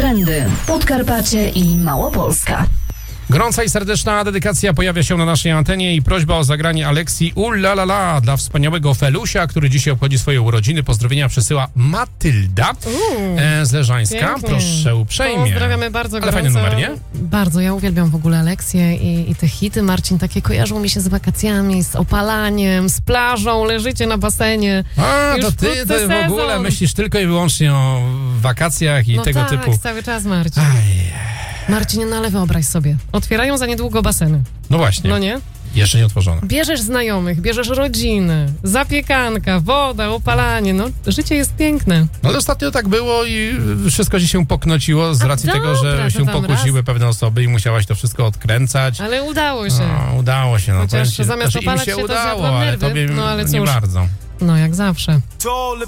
Trendy, Podkarpacie i Małopolska. Gorąca i serdeczna dedykacja pojawia się na naszej antenie i prośba o zagranie Aleksji Ulalala dla wspaniałego Felusia, który dzisiaj obchodzi swoje urodziny. Pozdrowienia przesyła Matylda z Leżańska. Pięknie. Proszę uprzejmie. Pozdrawiamy bardzo Ale gorąco. fajny numer, nie? Bardzo, ja uwielbiam w ogóle Aleksję i te hity, Marcin, takie kojarzą mi się z wakacjami, z opalaniem, z plażą, leżycie na basenie. A, Już to ty wkrótce w ogóle sezon. myślisz tylko i wyłącznie o wakacjach i No tego tak, typu. cały czas, Marcin. Aj, Marcin, no ale wyobraź sobie, otwierają za niedługo baseny, no właśnie, no nie? jeszcze nie otworzone. Bierzesz znajomych, bierzesz rodzinę, zapiekanka, woda, opalanie, no życie jest piękne. No ale ostatnio tak było i wszystko ci się poknociło z racji tego, że dobra, to się tam pokłóciły pewne osoby i musiałaś to wszystko odkręcać. Ale udało się. No, udało się. No, Chociaż powiem ci, zamiast znaczy, im opalać się się, to udało, zjadłam ale nerwy. tobie No, ale nie cóż. bardzo. No jak zawsze.